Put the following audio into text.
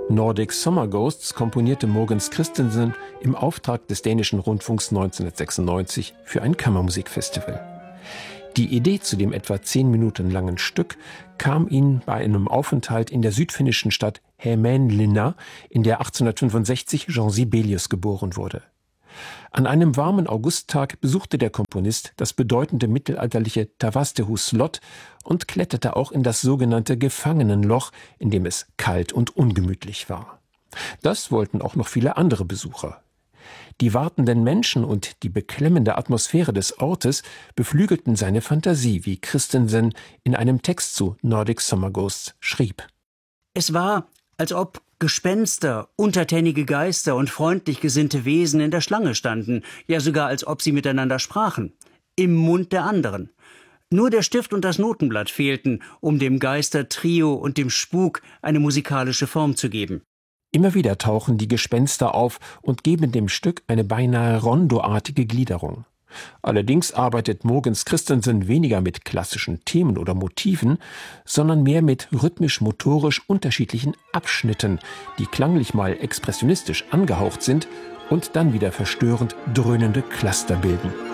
Nordic Summer Ghosts komponierte Mogens Christensen im Auftrag des dänischen Rundfunks 1996 für ein Kammermusikfestival. Die Idee zu dem etwa 10 Minuten langen Stück kam ihm bei einem Aufenthalt in der südfinnischen Stadt Hämeenlinna, in der 1865 Jean Sibelius geboren wurde. An einem warmen Augusttag besuchte der Komponist das bedeutende mittelalterliche Tavastehus Slott und kletterte auch in das sogenannte Gefangenenloch, in dem es kalt und ungemütlich war. Das wollten auch noch viele andere Besucher. Die wartenden Menschen und die beklemmende Atmosphäre des Ortes beflügelten seine Fantasie, wie Christensen in einem Text zu Nordic Summer Ghosts schrieb. Es war, als ob Gespenster, untertänige Geister und freundlich gesinnte Wesen in der Schlange standen, ja sogar als ob sie miteinander sprachen, im Mund der anderen. Nur der Stift und das Notenblatt fehlten, um dem Geistertrio und dem Spuk eine musikalische Form zu geben. Immer wieder tauchen die Gespenster auf und geben dem Stück eine beinahe rondoartige Gliederung. Allerdings arbeitet Mogens Christensen weniger mit klassischen Themen oder Motiven, sondern mehr mit rhythmisch-motorisch unterschiedlichen Abschnitten, die klanglich mal expressionistisch angehaucht sind und dann wieder verstörend dröhnende Cluster bilden.